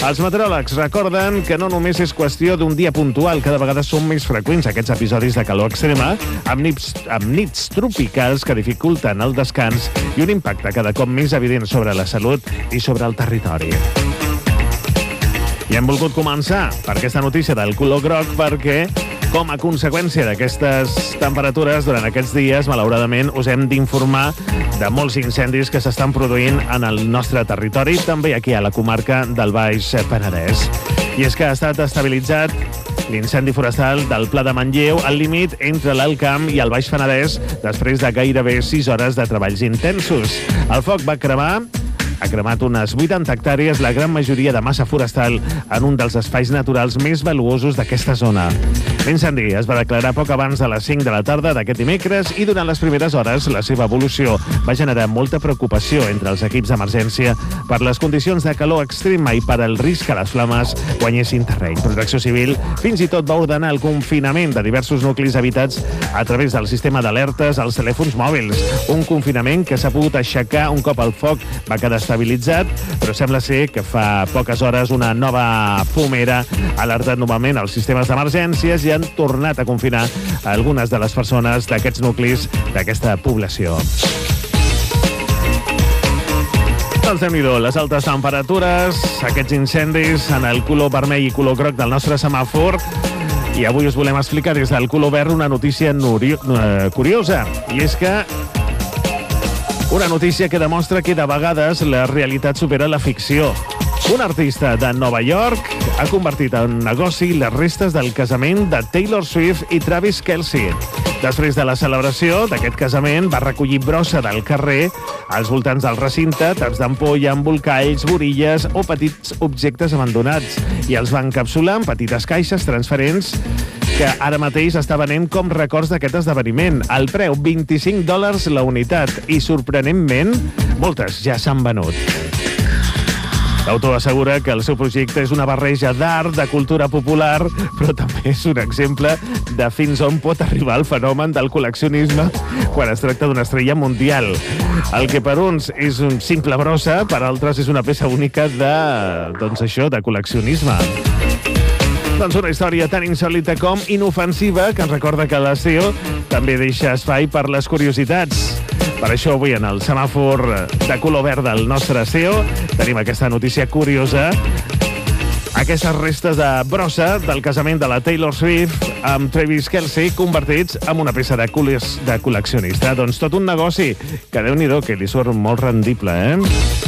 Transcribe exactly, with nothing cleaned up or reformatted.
Els meteoròlegs recorden que no només és qüestió d'un dia puntual, cada vegada són més freqüents aquests episodis de calor extrema, amb nits, amb nits tropicals que dificulten el descans i un impacte cada cop més evident sobre la salut i sobre el territori. I hem volgut començar per aquesta notícia del color groc perquè, com a conseqüència d'aquestes temperatures, durant aquests dies, malauradament, us hem d'informar de molts incendis que s'estan produint en el nostre territori, també aquí a la comarca del Baix Penedès. I és que ha estat estabilitzat l'incendi forestal del Pla de Manlleu al límit entre l'Alt Camp i el Baix Penedès després de gairebé sis hores de treballs intensos. El foc va cremar ha cremat unes vuitanta hectàrees, la gran majoria de massa forestal en un dels espais naturals més valuosos d'aquesta zona. L'incendi es va declarar poc abans de les cinc de la tarda d'aquest dimecres i durant les primeres hores la seva evolució va generar molta preocupació entre els equips d'emergència per les condicions de calor extrema i per el risc que les flames guanyessin terreny. Protecció Civil fins i tot va ordenar el confinament de diversos nuclis habitats a través del sistema d'alertes als telèfons mòbils. Un confinament que s'ha pogut aixecar un cop el foc va quedar estabilitzat, però sembla ser que fa poques hores una nova fumera ha alertat novament els sistemes d'emergències i han tornat a confinar algunes de les persones d'aquests nuclis d'aquesta població. Doncs déu-n'hi-do, les altes temperatures, aquests incendis en el color vermell i color groc del nostre semàfor. I avui us volem explicar des del color verd una notícia nurio- eh, curiosa, i és que una notícia que demostra que de vegades la realitat supera la ficció. Un artista de Nova York ha convertit en negoci les restes del casament de Taylor Swift i Travis Kelce. Després de la celebració d'aquest casament, va recollir brossa del carrer als voltants del recinte, taps d'ampolla, embolcalls, borilles o petits objectes abandonats, i els va encapsular en petites caixes transparents que ara mateix està venent com records d'aquest esdeveniment. El preu, vint-i-cinc dòlars la unitat, i sorprenentment, moltes ja s'han venut. L'autor assegura que el seu projecte és una barreja d'art, de cultura popular, però també és un exemple de fins on pot arribar el fenomen del col·leccionisme quan es tracta d'una estrella mundial. El que per uns és un simple brossa, per altres és una peça única de, doncs això, de col·leccionisme. Doncs una història tan insòlita com inofensiva que ens recorda que l'estiu també deixa espai per les curiositats. Per això avui en el semàfor de color verd del nostre C E O tenim aquesta notícia curiosa. Aquestes restes de brossa del casament de la Taylor Swift amb Travis Kelce convertits en una peça de, de col·leccionista. Doncs tot un negoci que, déu-n'hi-do, que li surt molt rendible, eh?